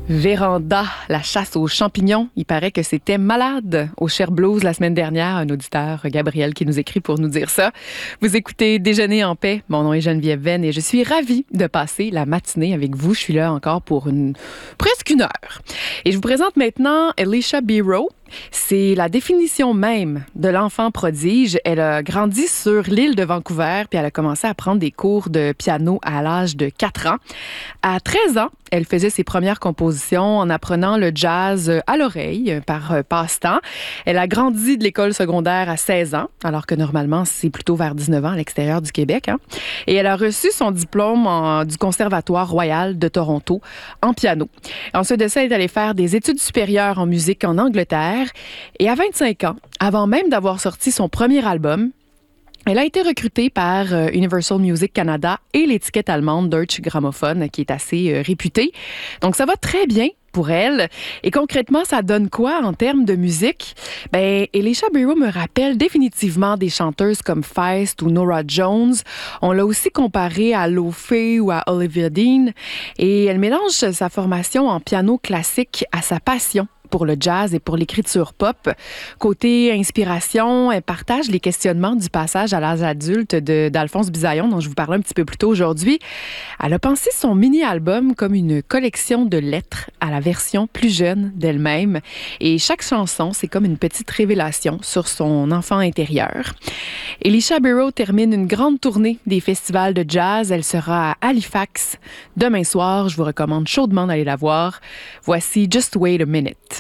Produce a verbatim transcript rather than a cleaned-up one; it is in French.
Véranda, la chasse aux champignons. Il paraît que c'était malade au Cher Blues la semaine dernière. Un auditeur, Gabriel, qui nous écrit pour nous dire ça. Vous écoutez Déjeuner en paix. Mon nom est Geneviève Venn et je suis ravie de passer la matinée avec vous. Je suis là encore pour une presque une heure. Et je vous présente maintenant Elisha Biro. C'est la définition même de l'enfant prodige. Elle a grandi sur l'île de Vancouver, puis elle a commencé à prendre des cours de piano à l'âge de quatre ans. À treize ans, elle faisait ses premières compositions en apprenant le jazz à l'oreille par passe-temps. Elle a grandi de l'école secondaire à seize ans, alors que normalement, c'est plutôt vers dix-neuf ans à l'extérieur du Québec. Hein? Et elle a reçu son diplôme en, du Conservatoire royal de Toronto en piano. Ensuite de ça, elle est allée faire des études supérieures en musique en Angleterre. Et à vingt-cinq ans, avant même d'avoir sorti son premier album, elle a été recrutée par euh, Universal Music Canada et l'étiquette allemande Deutsche Grammophon, qui est assez euh, réputée. Donc, ça va très bien pour elle. Et concrètement, ça donne quoi en termes de musique? Ben, Elisha Biro me rappelle définitivement des chanteuses comme Feist ou Norah Jones. On l'a aussi comparée à Lo Fei ou à Olivia Dean. Et elle mélange sa formation en piano classique à sa passion pour le jazz et pour l'écriture pop. Côté inspiration, elle partage les questionnements du passage à l'âge adulte de, d'Alphonse Bisaillon, dont je vous parlais un petit peu plus tôt aujourd'hui. Elle a pensé son mini-album comme une collection de lettres à la version plus jeune d'elle-même. Et chaque chanson, c'est comme une petite révélation sur son enfant intérieur. Elisha Biro termine une grande tournée des festivals de jazz. Elle sera à Halifax demain soir. Je vous recommande chaudement d'aller la voir. Voici Just Wait a Minute.